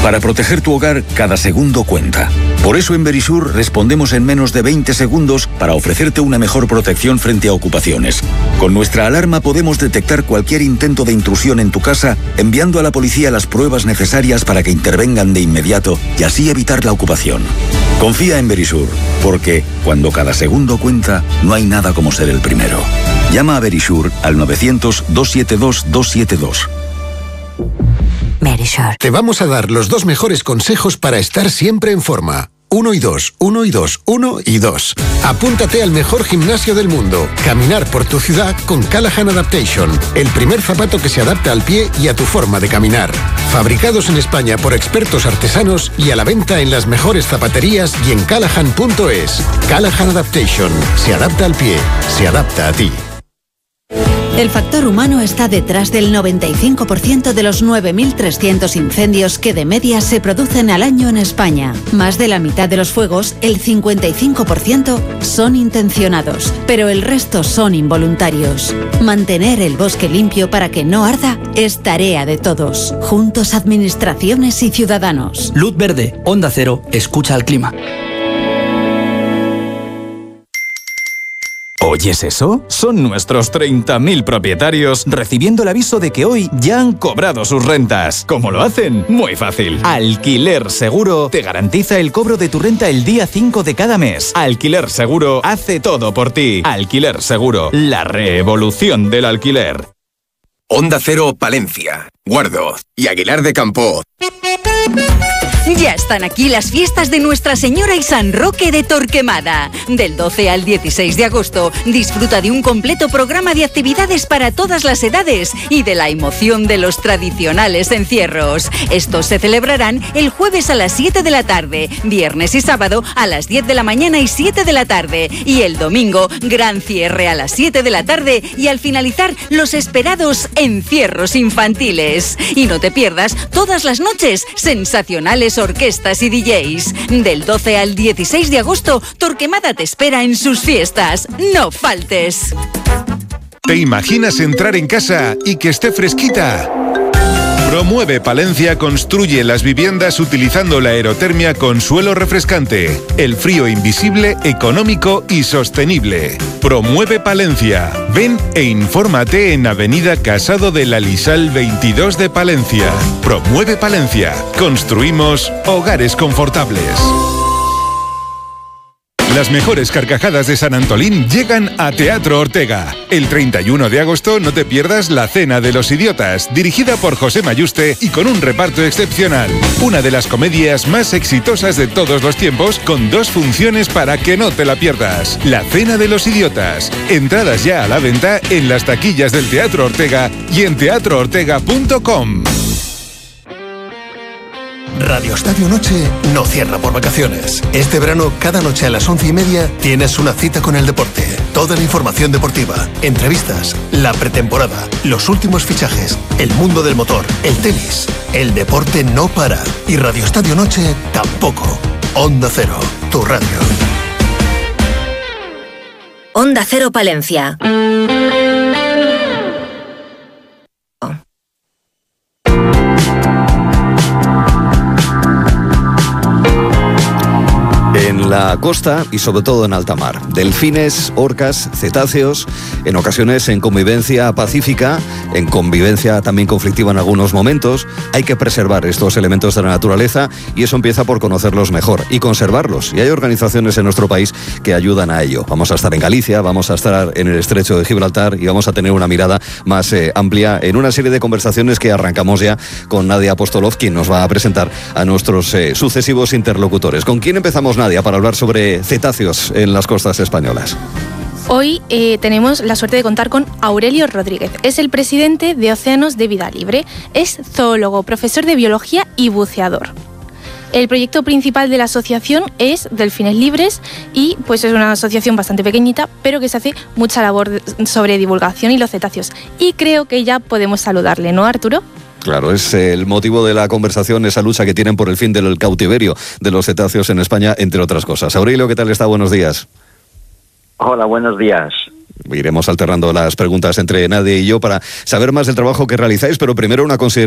Para proteger tu hogar, cada segundo cuenta. Por eso en Verisur respondemos en menos de 20 segundos para ofrecerte una mejor protección frente a ocupaciones. Con nuestra alarma podemos detectar cualquier intento de intrusión en tu casa, enviando a la policía las pruebas necesarias para que intervengan de inmediato y así evitar la ocupación. Confía en Verisur, porque cuando cada segundo cuenta, no hay nada como ser el primero. Llama a Verisur al 900-272-272. Verisur. Te vamos a dar los 2 mejores consejos para estar siempre en forma. 1 y 2, 1 y 2, 1 y 2. Apúntate al mejor gimnasio del mundo. Caminar por tu ciudad con Callahan Adaptation. El primer zapato que se adapta al pie y a tu forma de caminar. Fabricados en España por expertos artesanos y a la venta en las mejores zapaterías y en callahan.es. Callahan Adaptation. Se adapta al pie. Se adapta a ti. El factor humano está detrás del 95% de los 9.300 incendios que de media se producen al año en España. Más de la mitad de los fuegos, el 55%, son intencionados, pero el resto son involuntarios. Mantener el bosque limpio para que no arda es tarea de todos. Juntos, administraciones y ciudadanos. Luz verde, Onda Cero, escucha al clima. ¿Oyes eso? Son nuestros 30.000 propietarios recibiendo el aviso de que hoy ya han cobrado sus rentas. ¿Cómo lo hacen? Muy fácil. Alquiler Seguro te garantiza el cobro de tu renta el día 5 de cada mes. Alquiler Seguro hace todo por ti. Alquiler Seguro, la revolución del alquiler. Onda Cero Palencia, Guardo y Aguilar de Campo. Ya están aquí las fiestas de Nuestra Señora y San Roque de Torquemada. Del 12 al 16 de agosto, disfruta de un completo programa de actividades para todas las edades y de la emoción de los tradicionales encierros. Estos se celebrarán el jueves a las 7 de la tarde, viernes y sábado a las 10 de la mañana y 7 de la tarde, y el domingo, gran cierre a las 7 de la tarde y al finalizar los esperados encierros infantiles. Y no te pierdas todas las noches sensacionales orquestas y DJs. Del 12 al 16 de agosto, Torquemada te espera en sus fiestas. ¡No faltes! ¿Te imaginas entrar en casa y que esté fresquita? Promueve Palencia construye las viviendas utilizando la aerotermia con suelo refrescante. El frío invisible, económico y sostenible. Promueve Palencia. Ven e infórmate en Avenida Casado de la Lisal 22 de Palencia. Promueve Palencia. Construimos hogares confortables. Las mejores carcajadas de San Antolín llegan a Teatro Ortega. El 31 de agosto no te pierdas La Cena de los Idiotas, dirigida por José Mayuste y con un reparto excepcional. Una de las comedias más exitosas de todos los tiempos, con 2 funciones para que no te la pierdas. La Cena de los Idiotas. Entradas ya a la venta en las taquillas del Teatro Ortega y en teatroortega.com. Radio Estadio Noche no cierra por vacaciones. Este verano, cada noche a las 11:30, tienes una cita con el deporte. Toda la información deportiva, entrevistas, la pretemporada, los últimos fichajes, el mundo del motor, el tenis. El deporte no para. Y Radio Estadio Noche tampoco. Onda Cero, tu radio. Onda Cero Palencia. En la costa y sobre todo en alta mar. Delfines, orcas, cetáceos, en ocasiones en convivencia pacífica, en convivencia también conflictiva en algunos momentos. Hay que preservar estos elementos de la naturaleza y eso empieza por conocerlos mejor y conservarlos. Y hay organizaciones en nuestro país que ayudan a ello. Vamos a estar en Galicia, vamos a estar en el Estrecho de Gibraltar y vamos a tener una mirada más amplia en una serie de conversaciones que arrancamos ya con Nadia Apostolov, quien nos va a presentar a nuestros sucesivos interlocutores. ¿Con quién empezamos, Nadia, para hablar sobre cetáceos en las costas españolas? Hoy tenemos la suerte de contar con Aurelio Rodríguez. Es el presidente de Océanos de Vida Libre. Es zoólogo, profesor de biología y buceador. El proyecto principal de la asociación es Delfines Libres y pues es una asociación bastante pequeñita, pero que se hace mucha labor sobre divulgación y los cetáceos. Y creo que ya podemos saludarle, ¿no, Arturo? Claro, es el motivo de la conversación, esa lucha que tienen por el fin del cautiverio de los cetáceos en España, entre otras cosas. Aurelio, ¿qué tal está? Buenos días. Hola, buenos días. Iremos alternando las preguntas entre Nadia y yo para saber más del trabajo que realizáis, pero primero una consideración.